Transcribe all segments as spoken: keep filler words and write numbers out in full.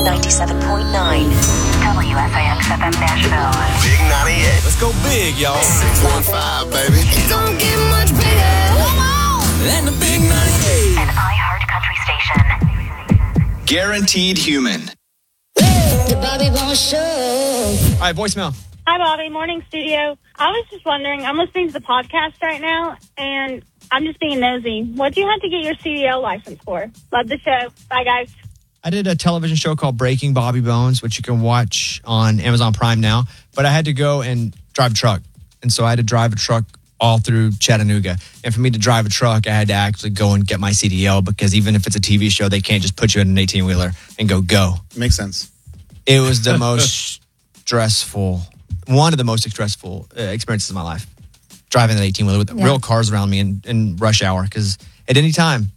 ninety-seven point nine. W S I X F M Nashville. Big ninety-eight. Let's go big, y'all. six one five, baby. It don't get much bigger. And the Big ninety-eight. An iHeart Country station. Guaranteed human. The Bobby Bones Show. All right, voicemail. Hi, Bobby. Morning, studio. I was just wondering, I'm listening to the podcast right now, and I'm just being nosy. What do you have to get your C D L license for? Love the show. Bye, guys. I did a television show called Breaking Bobby Bones, which you can watch on Amazon Prime now. But I had to go and drive a truck. And so I had to drive a truck all through Chattanooga. And for me to drive a truck, I had to actually go and get my C D L because even if it's a T V show, they can't just put you in an eighteen-wheeler and go, go. Makes sense. It was the most stressful, one of the most stressful uh, experiences of my life. Driving an eighteen-wheeler with Yeah. real cars around me in, in rush hour. Because at any time,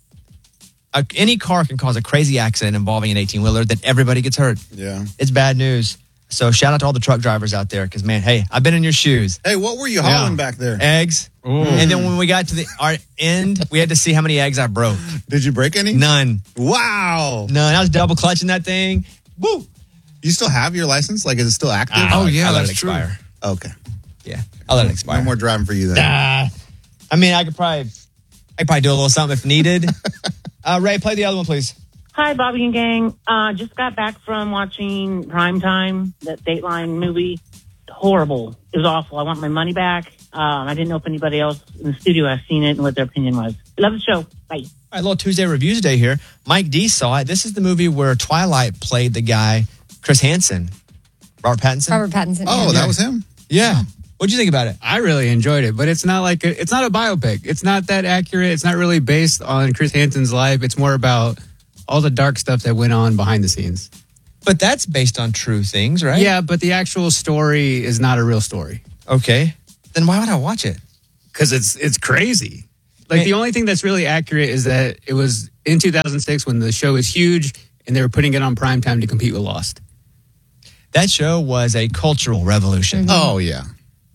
a, any car can cause a crazy accident involving an eighteen-wheeler that everybody gets hurt. Yeah. It's bad news. So shout out to all the truck drivers out there because, man, hey, I've been in your shoes. Hey, what were you hauling Yeah. back there? Eggs. And then when we got to the our end, we had to see how many eggs I broke. Did you break any? None. Wow. None. I was double clutching that thing. Woo. You still have your license? Like, is it still active? I- Oh, yeah, I let that's it expire. Okay. Yeah, I'll let it expire. No more driving for you then. Ah, I mean, I could probably, I could probably do a little something if needed. uh, Ray, play the other one, please. Hi, Bobby and gang. Uh, just got back from watching Primetime, that Dateline movie. Horrible. It was awful. I want my money back. Um, I didn't know if anybody else in the studio has seen it and what their opinion was. Love the show. Bye. All right, little Tuesday Reviews Day here. Mike D saw it. This is the movie where Twilight played the guy, Chris Hansen. Robert Pattinson? Robert Pattinson. Oh, yeah. that was him? Yeah. What'd you think about it? I really enjoyed it, but it's not like a, it's not a biopic. It's not that accurate. It's not really based on Chris Hansen's life. It's more about all the dark stuff that went on behind the scenes. But that's based on true things, right? Yeah, but the actual story is not a real story. Okay. Then why would I watch it? Because it's it's crazy. Like Hey. the only thing that's really accurate is that it was in two thousand six when the show was huge and they were putting it on primetime to compete with Lost. That show was a cultural revolution. Oh, yeah.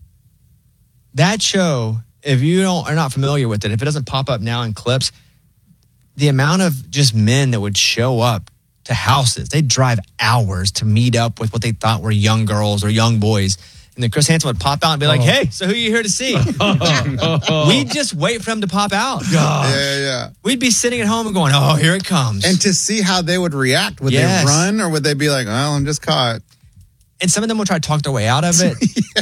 That show, if you don't are not familiar with it, if it doesn't pop up now in clips, the amount of just men that would show up to houses, they'd drive hours to meet up with what they thought were young girls or young boys. And then Chris Hansen would pop out and be like, hey, so who are you here to see? We'd just wait for him to pop out. Yeah, yeah, yeah. We'd be sitting at home and going, oh, here it comes. And to see how they would react. Would Yes. they run or would they be like, well, I'm just caught? And some of them would try to talk their way out of it.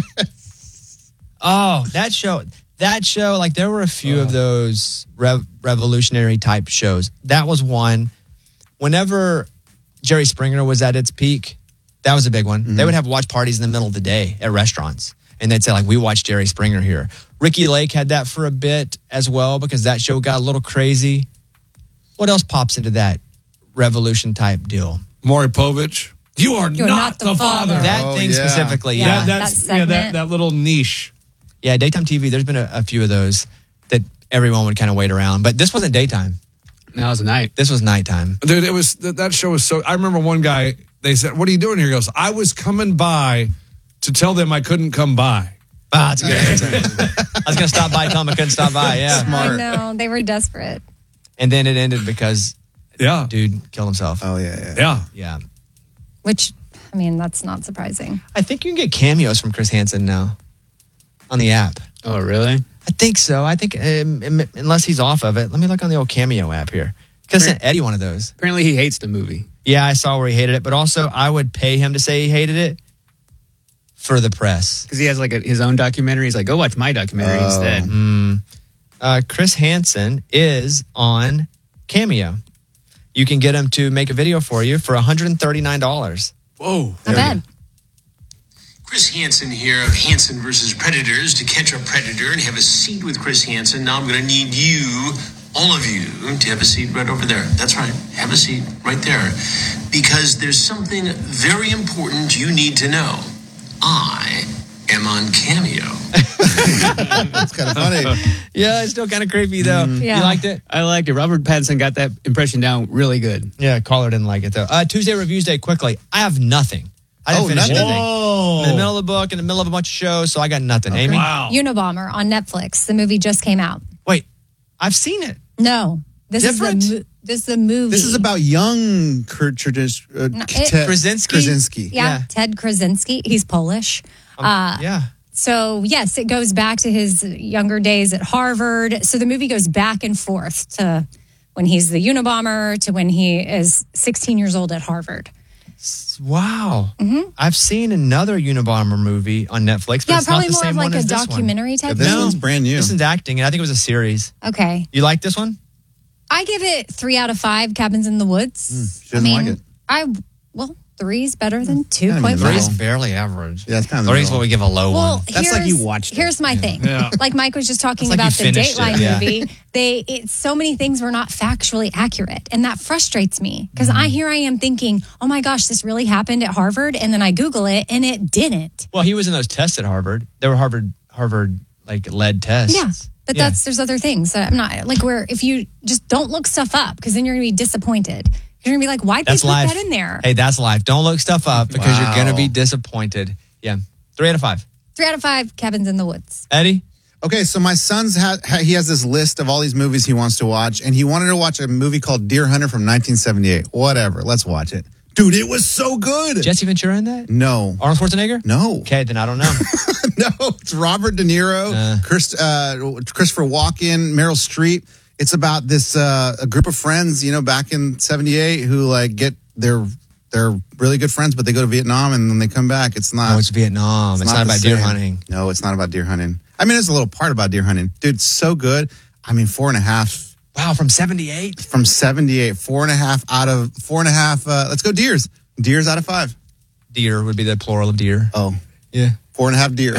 Oh, that show, that show, like there were a few of those rev- revolutionary type shows. That was one. Whenever Jerry Springer was at its peak, that was a big one. They would have watch parties in the middle of the day at restaurants. And they'd say like, we watched Jerry Springer here. Ricky Lake had that for a bit as well because that show got a little crazy. What else pops into that revolution type deal? Maury Povich. You are You're not, the father. That Oh, thing yeah. specifically, Yeah. yeah. That, that's That yeah, that, segment. that little niche. Yeah, daytime T V, there's been a, a few of those that everyone would kind of wait around. But this wasn't daytime. Now it's night. This was nighttime. Dude, it was that that show was so. I remember one guy. They said, "What are you doing here?" He goes, "I was coming by to tell them I couldn't come by." Ah, that's a good answer. I was going to stop by, Tom. I couldn't stop by. Yeah. I know. They were desperate. And then it ended because Yeah, dude killed himself. Oh, yeah, yeah. yeah. Yeah. Which, I mean, that's not surprising. I think you can get cameos from Chris Hansen now on the app. Oh, really? I think so. I think um, um, unless he's off of it. Let me look on the old Cameo app here. Because I sent Eddie one of those. Apparently he hates the movie. Yeah, I saw where he hated it. But also, I would pay him to say he hated it for the press. Because he has like a, his own documentary. He's like, go watch my documentary Oh. instead. Mm. Uh, Chris Hansen is on Cameo. You can get him to make a video for you for one hundred thirty-nine dollars. Whoa. Not bad. Chris Hansen here of Hansen versus Predators to catch a predator and have a seat with Chris Hansen. Now I'm going to need you, all of you, to have a seat right over there. That's right. Have a seat right there. Because there's something very important you need to know. I am on Cameo. That's kind of funny. Yeah, it's still kind of creepy, though. Yeah. You liked it? I liked it. Robert Pattinson got that impression down really good. Yeah, caller didn't like it, though. Uh, Tuesday Reviews Day, quickly. I have nothing. I didn't Oh, finish nothing? anything. Whoa. I'm in the middle of the book, in the middle of a bunch of shows, so I got nothing. Amy? Wow. Unabomber on Netflix. The movie just came out. Wait, I've seen it. No. This Different? is the mo- This is a movie. This is about young Kurt Chudis- uh, No, it- Ted Krasinski? Krasinski. yeah, Ted Krasinski. He's Polish. Uh, yeah. So, yes, it goes back to his younger days at Harvard. So the movie goes back and forth to when he's the Unabomber to when he is sixteen years old at Harvard. Wow. Mm-hmm. I've seen another Unabomber movie on Netflix, but Yeah, it's not probably the more same of like one a as this one. documentary type Yeah, this thing. one's brand new. This one's acting, and I think it was a series. Okay. You like this one? I give it three out of five Cabins in the Woods. She doesn't I like mean, it. I, well, three's better than two Kind of point in the five. middle. Three's barely average. Yeah, it's kind of the Three's middle. what we give a low Well, one. That's like here's- you watched it. Here's my thing. Yeah. Like Mike was just talking It's like about you the finished Dateline it. Yeah. movie. They it, so many things were not factually accurate, and that frustrates me because Mm-hmm. I here I am thinking, oh my gosh, this really happened at Harvard, and then I Google it, and it didn't. Well, he was in those tests at Harvard. They were Harvard Harvard like led tests. Yeah. But Yeah. that's there's other things that I'm not like where if you just don't look stuff up because then you're gonna be disappointed. You're gonna be like, why'd That's they put life. that in there? Hey, that's life. Don't look stuff up because you're Wow. gonna be disappointed. Yeah. Three out of five. Three out of five Cabins in the Woods. Eddie? Okay, so my son's ha- ha- he has this list of all these movies he wants to watch, and he wanted to watch a movie called Deer Hunter from nineteen seventy-eight. Whatever, let's watch it. Dude, it was so good. Jesse Ventura in that? No. Arnold Schwarzenegger? No. Okay, then I don't know. No, it's Robert De Niro, Uh. Chris, uh, Christopher Walken, Meryl Streep. It's about this uh, a group of friends, you know, back in seventy-eight who like get they're they're really good friends, but they go to Vietnam and then they come back. It's not. Oh, it's Vietnam. It's, not, the about deer same. hunting. No, it's not about deer hunting. I mean, there's a little part about deer hunting. Dude, it's so good. I mean, four and a half Wow, from seventy-eight? from seventy-eight. Four and a half out of four and a half. Uh, let's go deers. Deers out of five. Deer would be the plural of deer. Oh, Yeah. four and a half deer.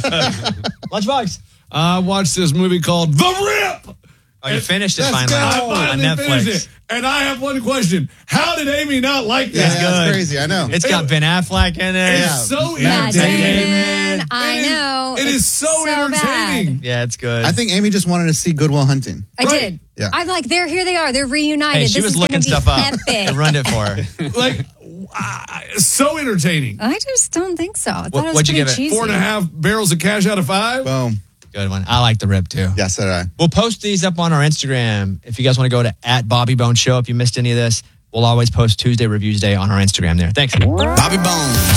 Lunchbox. I watched this movie called The Rip. Oh, you finished it Let's finally go. I on finally Netflix. finished it. And I have one question. How did Amy not like yeah, this? that's good. crazy. I know. It's got Ben Affleck in it. It's so Matt entertaining. Damon, I It is- know. It is It's so, so entertaining. bad. Yeah, it's good. I think Amy just wanted to see Good Will Hunting. I Right. did. Yeah. I'm like, they're here they are. They're reunited. hey, she this was is gonna looking be stuff up. epic. I ruined it for her. Like, uh, so entertaining. I just don't think so. I thought What- it was what'd you pretty give it? cheesy. Four and a half barrels of cash out of five. Boom. Good one. I like the rip too. Yeah, so did I. We'll post these up on our Instagram. If you guys want to go to at Bobby Bones Show, if you missed any of this, we'll always post Tuesday Reviews Day on our Instagram there. Thanks. Bobby Bones.